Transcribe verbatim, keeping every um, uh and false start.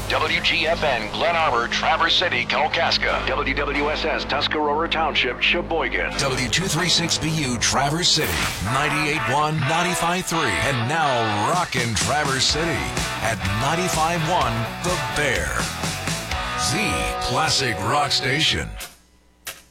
W G F N, Glen Arbor, Traverse City, Kalkaska. W W S S, Tuscarora Township, Sheboygan. W two thirty-six B U, Traverse City. ninety-eight point one, ninety-five point three. And now rockin' Traverse City at ninety-five point one The Bear. The classic rock station.